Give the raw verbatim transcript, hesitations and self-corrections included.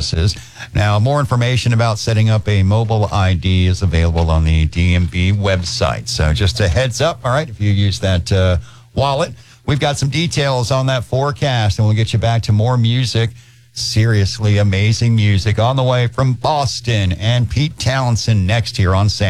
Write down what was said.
services. Now, more information about setting up a mobile I D is available on the D M V website. So just a heads up, all right, if you use that uh, wallet. We've got some details on that forecast, and we'll get you back to more music. Seriously amazing music on the way from Boston, and Pete Townsend next here on Sam.